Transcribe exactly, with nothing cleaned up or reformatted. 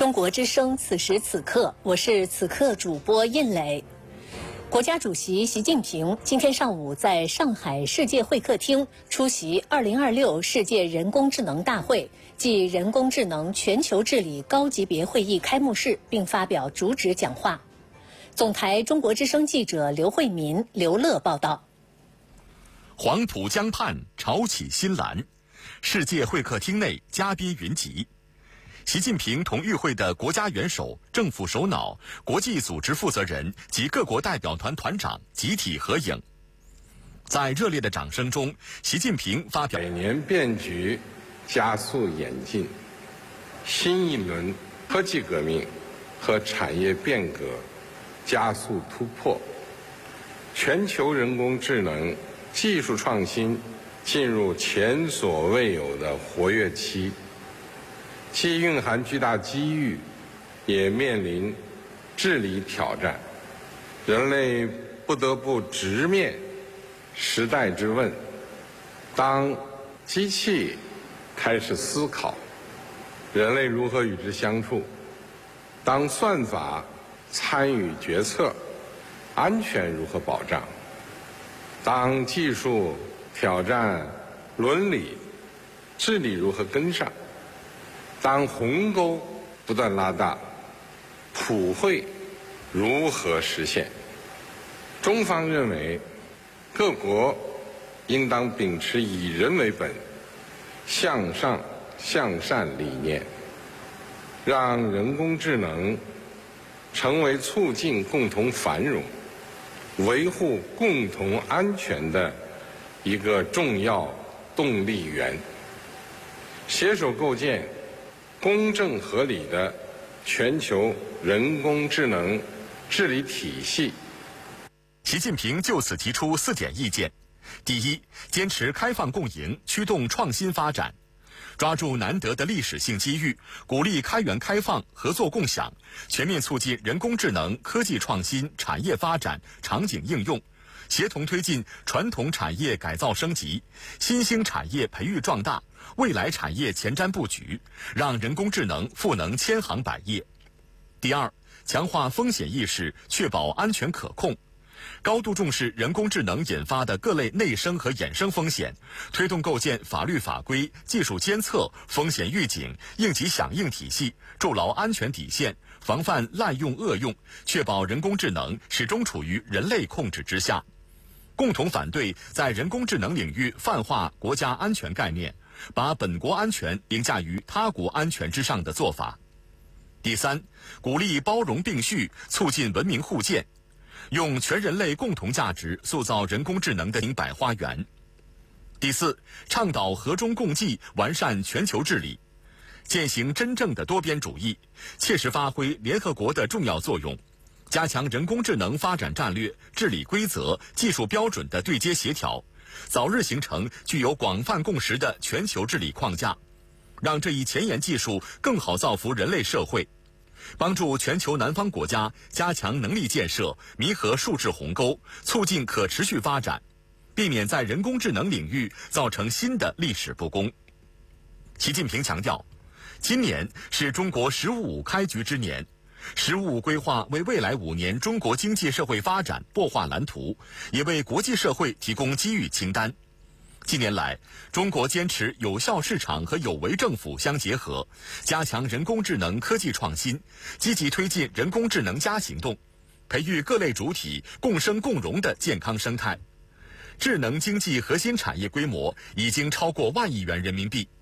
中国之声，此时此刻，我是此刻主播印磊。国家主席习近平今天上午在上海世界会客厅出席二零二六世界人工智能大会暨人工智能全球治理高级别会议开幕式，并发表主旨讲话。总台中国之声记者刘慧民、刘乐报道。 黄浦江畔潮起新澜，世界会客厅内嘉宾云集。习近平同与会的国家元首、政府首脑、国际组织负责人及各国代表团团长集体合影。在热烈的掌声中，习近平发表： 百年变局加速演进，新一轮科技革命和产业变革加速突破，全球人工智能技术创新进入前所未有的活跃期，既蕴含巨大机遇，也面临治理挑战。人类不得不直面时代之问：当机器开始思考，人类如何与之相处？当算法参与决策，安全如何保障？当技术挑战伦理，治理如何跟上？当鸿沟不断拉大，普惠如何实现？中方认为，各国应当秉持以人为本、向上向善理念，让人工智能成为促进共同繁荣、维护共同安全的一个重要动力源，携手构建公正合理的全球人工智能治理体系。 习近平就此提出四点意见：第一，坚持开放共赢，驱动创新发展，抓住难得的历史性机遇，鼓励开源开放、合作共享，全面促进人工智能科技创新产业发展、场景应用，协同推进传统产业改造升级、新兴产业培育壮大、未来产业前瞻布局，让人工智能赋能千行百业。第二，强化风险意识，确保安全可控，高度重视人工智能引发的各类内生和衍生风险，推动构建法律法规、技术监测、风险预警、应急响应体系，筑牢安全底线，防范滥用恶用，确保人工智能始终处于人类控制之下。共同反对在人工智能领域泛化国家安全概念，把本国安全凌驾于他国安全之上的做法。第三，鼓励包容并蓄，促进文明互鉴，用全人类共同价值塑造人工智能的百花园。第四，倡导和衷共济，完善全球治理，践行真正的多边主义，切实发挥联合国的重要作用，加强人工智能发展战略、治理规则、技术标准的对接协调，早日形成具有广泛共识的全球治理框架，让这一前沿技术更好造福人类社会，帮助全球南方国家加强能力建设，弥合数字鸿沟，促进可持续发展，避免在人工智能领域造成新的历史不公。习近平强调，今年是中国“十五五”开局之年，“十五五”规划为未来五年中国经济社会发展擘画蓝图，也为国际社会提供机遇清单。近年来，中国坚持有效市场和有为政府相结合，加强人工智能科技创新，积极推进人工智能加行动，培育各类主体共生共荣的健康生态。智能经济核心产业规模已经超过万亿元人民币，